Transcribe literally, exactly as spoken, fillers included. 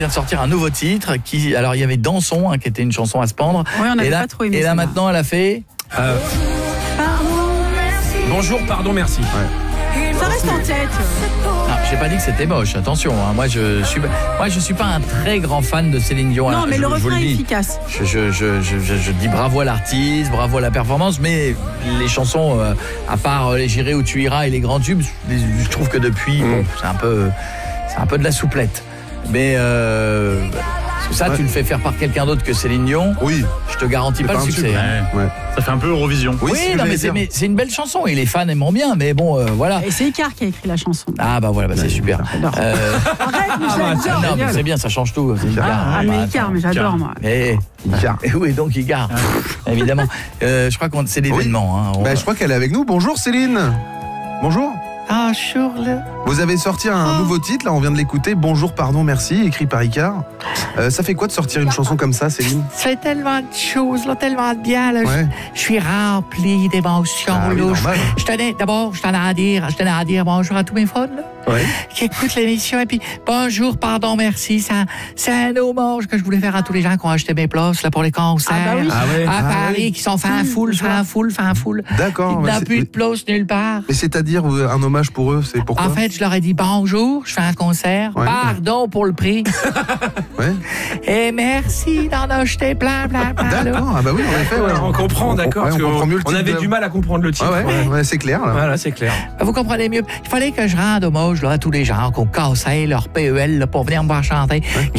vient de sortir un nouveau titre qui, alors il y avait Dansons hein, qui était une chanson à se pendre. Ouais, on et avait là, pas trop aimé et là ça, maintenant elle a fait. Euh, Pardon, merci. bonjour, pardon, merci. Ouais. Ça reste en tête. Ah, j'ai pas dit que c'était moche. Attention, hein, moi je suis, moi je suis pas un très grand fan de Céline Dion. Non, hein, mais je, le je vous refrain le est dis. efficace. Je, je, je, je, je, je dis bravo à l'artiste, bravo à la performance, mais les chansons, euh, à part euh, les J'irai où tu iras et les grands tubes, les- je trouve que depuis, Mmh. bon, c'est un peu, c'est un peu de la souplette. Mais euh, parce que ça, Ouais. tu le fais faire par quelqu'un d'autre que Céline Dion. Oui. Je te garantis C'est pas pas le un succès. tube. hein. Ouais. Ça fait un peu Eurovision. Oui, Oui, c'est ce que non, mais j'allais c'est, dire. mais c'est une belle chanson et les fans aimeront bien. Mais bon, euh, voilà. Et c'est Icar qui a écrit la chanson. Ah bah voilà, bah, c'est super. J'adore. Euh, Arrête, mais Ah, bah, j'adore. non, mais c'est bien, ça change tout. c'est Icar. Ah, Ah, mais bah, Icar, attends. mais j'adore, moi. Eh, Icar. Et où est donc Icar Évidemment. Euh, je crois que c'est l'événement. Hein. On- Bah, je crois qu'elle est avec nous. Bonjour Céline. Bonjour. Ah, Charles. Vous avez sorti un nouveau titre, là on vient de l'écouter. Bonjour, pardon, merci, écrit par Icar. Euh, ça fait quoi de sortir une chanson comme ça, Céline? C'est tellement de choses, là, tellement de bien. Là. Ouais. Je, je suis rempli d'émotions. Ah oui, là. normal. je, je tenais, d'abord, je tenais à dire, je tenais à dire bonjour à tous mes fans là, Ouais. qui écoutent l'émission. Et puis, bonjour, pardon, merci. Ça, c'est un hommage que je voulais faire à tous les gens qui ont acheté mes places là, pour les concerts. Ah bah oui. Ah ouais. À Ah Paris, oui. qui sont fin foule, fin foule, fin foule. D'accord. Il mais n'a c'est- plus de place nulle part. Mais c'est-à-dire euh, un hommage pour eux, c'est pourquoi? En fait, je leur ai dit bonjour, je fais un concert. Ouais. Pardon pour le prix. Ouais. Et merci d'en acheter plein, plein, plein. là. D'accord. Ah bah oui, en effet, ouais. On comprend, d'accord. Ouais, parce on que comprend mieux le on titre avait de- du mal à comprendre le titre. Ah ouais, ouais, ouais, c'est clair. Là. Voilà, c'est clair. Vous comprenez mieux. Il fallait que je rende hommage là, à tous les gens qui ont cassé leur P E L là, pour venir me voir chanter.